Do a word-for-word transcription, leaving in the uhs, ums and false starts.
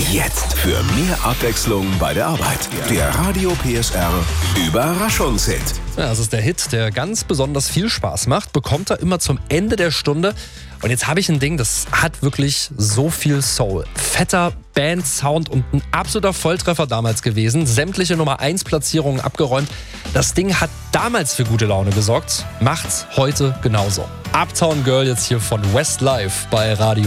Jetzt für mehr Abwechslung bei der Arbeit. Der Radio P S R Überraschungshit. Ja, das ist der Hit, der ganz besonders viel Spaß macht. Bekommt er immer zum Ende der Stunde. Und jetzt habe ich ein Ding, das hat wirklich so viel Soul. Fetter Band-Sound und ein absoluter Volltreffer damals gewesen. Sämtliche Nummer eins Platzierungen abgeräumt. Das Ding hat damals für gute Laune gesorgt. Macht's heute genauso. Uptown Girl jetzt hier von Westlife bei Radio